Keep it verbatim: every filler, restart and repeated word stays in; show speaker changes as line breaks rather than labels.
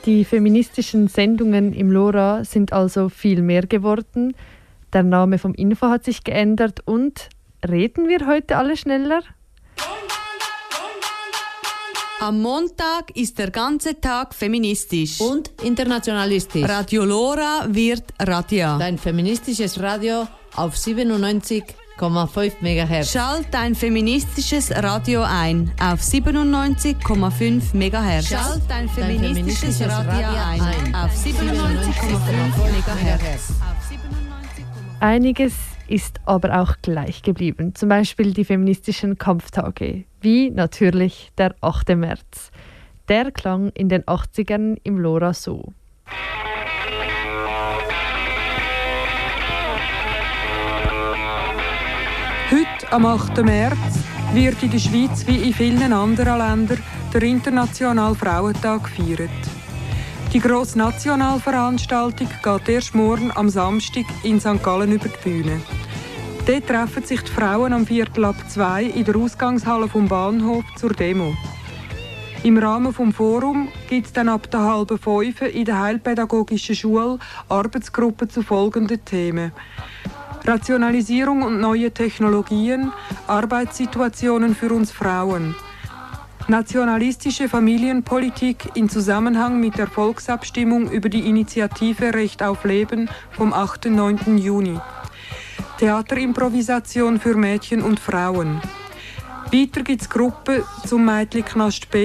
Die feministischen Sendungen im LoRa sind also viel mehr geworden. Der Name vom Info hat sich geändert und reden wir heute alle schneller?
Am Montag ist der ganze Tag feministisch.
Und internationalistisch.
Radio LoRa wird Radia.
Dein feministisches Radio auf siebenundneunzig Komma fünf Megahertz.
Schalt dein feministisches Radio ein auf siebenundneunzig Komma fünf Megahertz.
Schalt dein feministisches Radio ein
auf siebenundneunzig Komma fünf Megahertz.
Einiges ist aber auch gleich geblieben. Zum Beispiel die feministischen Kampftage, wie natürlich der achte März. Der klang in den achtzigern im LoRa so.
Heute, am achten März, wird in der Schweiz wie in vielen anderen Ländern der Internationale Frauentag gefeiert. Die grosse Nationalveranstaltung geht erst morgen am Samstag in Sankt Gallen über die Bühne. Dort treffen sich die Frauen am Viertel ab zwei in der Ausgangshalle vom Bahnhof zur Demo. Im Rahmen des Forums gibt es dann ab der halben fünf in der Heilpädagogischen Schule Arbeitsgruppen zu folgenden Themen: Rationalisierung und neue Technologien, Arbeitssituationen für uns Frauen, nationalistische Familienpolitik in Zusammenhang mit der Volksabstimmung über die Initiative Recht auf Leben vom achten und neunten Juni, Theaterimprovisation für Mädchen und Frauen. Weiter gibt es Gruppen zum Mädchenknast B